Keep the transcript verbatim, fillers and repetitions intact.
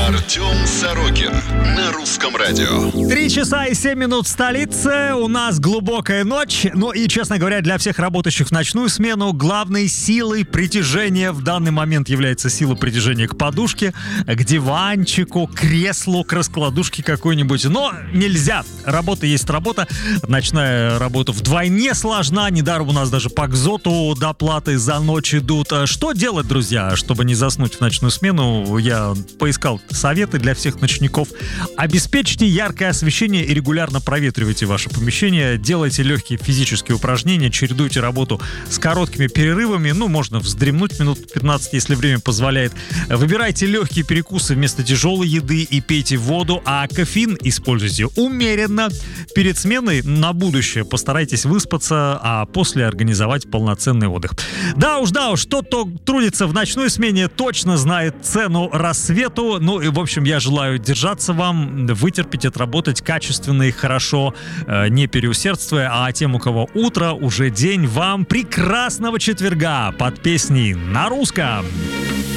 Артем Сорокин на Русском радио. Три часа и семь минут в столице. У нас глубокая ночь. Ну и, честно говоря, для всех работающих в ночную смену главной силой притяжения в данный момент является сила притяжения к подушке, к диванчику, к креслу, к раскладушке какой-нибудь. Но нельзя. Работа есть работа. Ночная работа вдвойне сложна. Недаром у нас даже по КЗОТу доплаты за ночь идут. Что делать, друзья, чтобы не заснуть в ночную смену? Я поискал советы для всех ночников. Обеспечьте яркое освещение и регулярно проветривайте ваше помещение. Делайте легкие физические упражнения, чередуйте работу с короткими перерывами. Ну, можно вздремнуть минут пятнадцать, если время позволяет. Выбирайте легкие перекусы вместо тяжелой еды и пейте воду, а кофеин используйте умеренно. Перед сменой на будущее постарайтесь выспаться, а после организовать полноценный отдых. Да уж, да уж, тот, кто трудится в ночной смене, точно знает цену рассвету. Ну и, в общем, я желаю держаться вам, вытерпеть, отработать качественно и хорошо, э, не переусердствуя. А тем, у кого утро, уже день, вам прекрасного четверга под песней на русском.